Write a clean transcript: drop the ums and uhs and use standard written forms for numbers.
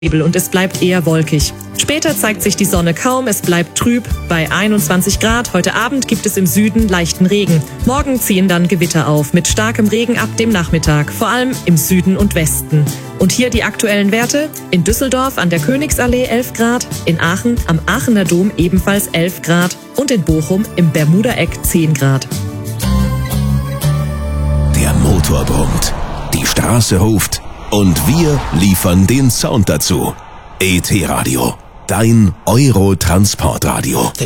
Und es bleibt eher wolkig. Später zeigt sich die Sonne kaum, es bleibt trüb bei 21 Grad. Heute Abend gibt es im Süden leichten Regen. Morgen ziehen dann Gewitter auf mit starkem Regen ab dem Nachmittag, vor allem im Süden und Westen. Und hier die aktuellen Werte: in Düsseldorf an der Königsallee 11 Grad, in Aachen am Aachener Dom ebenfalls 11 Grad und in Bochum im Bermuda-Eck 10 Grad. Der Motor brummt, die Straße ruft und wir liefern den Sound dazu. ET Radio, dein Euro-Transportradio.